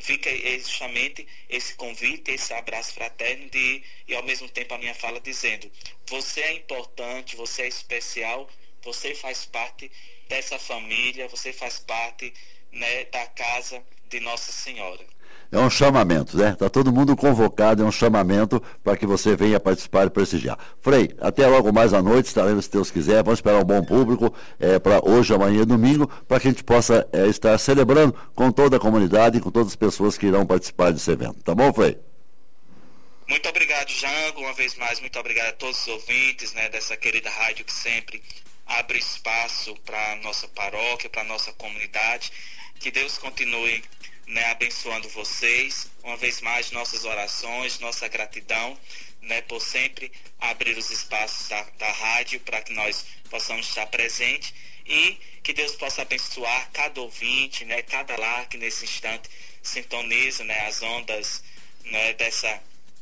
fica justamente esse convite, esse abraço fraterno e ao mesmo tempo a minha fala dizendo: você é importante, você é especial, você faz parte dessa família, você faz parte, né, da casa de Nossa Senhora. É um chamamento, né? Está todo mundo convocado, é um chamamento para que você venha participar e prestigiar. Frei, até logo mais à noite, estaremos, se Deus quiser, vamos esperar um bom público para hoje, amanhã e domingo, para que a gente possa estar celebrando com toda a comunidade e com todas as pessoas que irão participar desse evento. Tá bom, Frei? Muito obrigado, Jango, uma vez mais, muito obrigado a todos os ouvintes, né, dessa querida rádio que sempre abre espaço para a nossa paróquia, para a nossa comunidade. Que Deus continue, né, abençoando vocês. Uma vez mais, nossas orações, nossa gratidão, né, por sempre abrir os espaços da rádio para que nós possamos estar presentes, e que Deus possa abençoar cada ouvinte, né, cada lar que nesse instante sintoniza, né, as ondas, né, dessa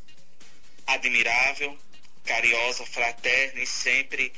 admirável, carinhosa, fraterna e sempre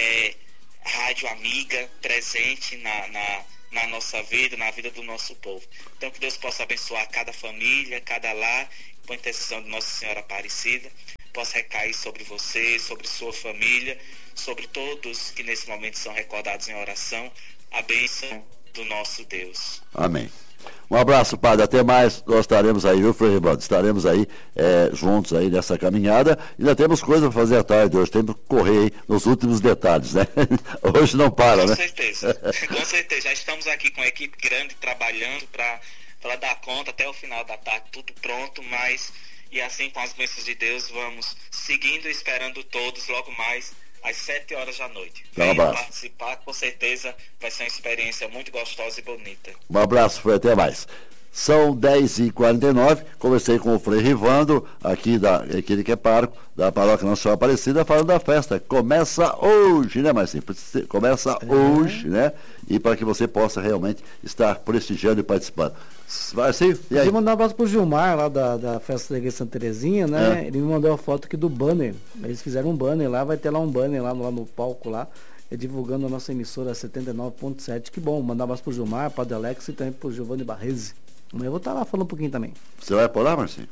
rádio amiga presente na nossa vida, na vida do nosso povo. Então que Deus possa abençoar cada família, cada lar, com a intercessão de Nossa Senhora Aparecida, possa recair sobre você, sobre sua família, sobre todos que nesse momento são recordados em oração, a bênção do nosso Deus. Amém. Um abraço, padre, até mais. Nós estaremos aí, viu, Frei Rivaldo? Estaremos aí juntos aí nessa caminhada. Ainda temos coisa para fazer à tarde hoje, temos que correr aí nos últimos detalhes, né? Hoje não para, né? Com certeza, com certeza. Já estamos aqui com a equipe grande trabalhando para dar conta até o final da tarde, tudo pronto, mas e assim com as bênçãos de Deus vamos seguindo e esperando todos logo mais às 7 horas da noite. Venham participar, com certeza vai ser uma experiência muito gostosa e bonita. Um abraço, Frei, até mais. São 10h49, conversei com o Frei Rivando, aqui daquele que é pároco, da Paróquia Nossa Senhora Aparecida, falando da festa. Começa hoje, né, Marcinho? Começa hoje, né? E para que você possa realmente estar prestigiando e participando. Marcinho, e aí? Eu mandar um abraço pro Gilmar, lá da festa da Igreja Santa Terezinha, né? Ele me mandou a foto aqui do banner. Eles fizeram um banner lá, vai ter lá um banner lá no palco lá, divulgando a nossa emissora 79.7. Que bom, mandar um abraço pro Gilmar, Padre Alex e também pro Giovanni Barrese. Amanhã eu vou estar lá falando um pouquinho também. Você vai por lá, Marcinho?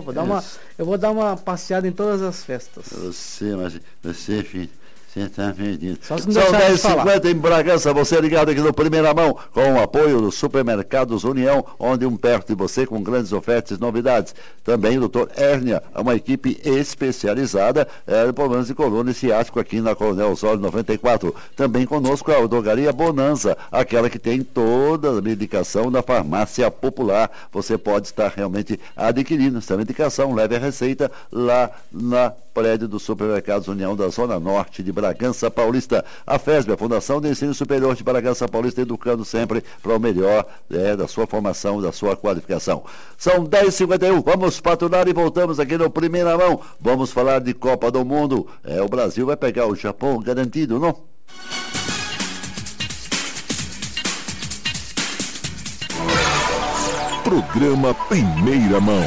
Eu vou dar uma passeada em todas as festas. Você, filho, você está perdido. São 10h50 em Bragança, você ligado aqui no Primeira Mão, com o apoio dos Supermercados União, onde perto de você com grandes ofertas e novidades. Também o Dr. Hérnia, uma equipe especializada em problemas de coluna e ciático aqui na Coronel Osório 94. Também conosco a Drogaria Bonanza, aquela que tem toda a medicação da farmácia popular. Você pode estar realmente adquirindo essa medicação, leve a receita lá na prédio dos Supermercados União da Zona Norte de Bragança Paulista. A FESB, a Fundação de Ensino Superior de Bragança Paulista, educando sempre para o melhor da sua formação, da sua qualificação. São 10h51, vamos patrulhar e voltamos aqui no Primeira Mão. Vamos falar de Copa do Mundo. O Brasil vai pegar o Japão garantido, não? Programa Primeira Mão.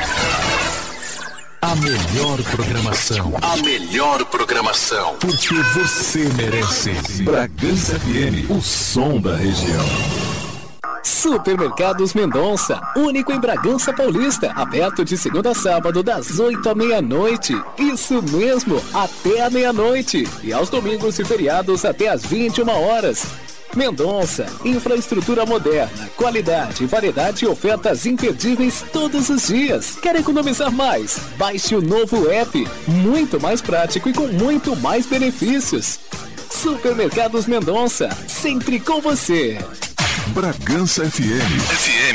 A melhor programação. A melhor programação. Porque você merece. Bragança FM, o som da região. Supermercados Mendonça, único em Bragança Paulista, aberto de segunda a sábado das 8 à meia-noite. Isso mesmo, até a meia-noite. E aos domingos e feriados até às 21 horas. Mendonça, infraestrutura moderna, qualidade, variedade e ofertas imperdíveis todos os dias. Quer economizar mais? Baixe o novo app, muito mais prático e com muito mais benefícios. Supermercados Mendonça, sempre com você. Bragança FM.